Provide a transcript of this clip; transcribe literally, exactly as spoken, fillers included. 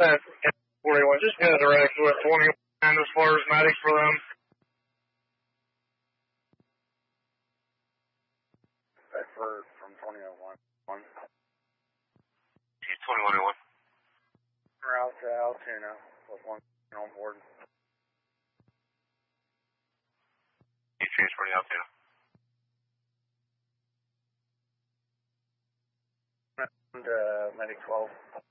That forty-one, just get a direct with twenty-one as far as medics for them. Bedford from twenty oh one. One. She's twenty-one oh one. We're out to Altoona with one on board. He's transporting Altoona. And uh, medic twelve.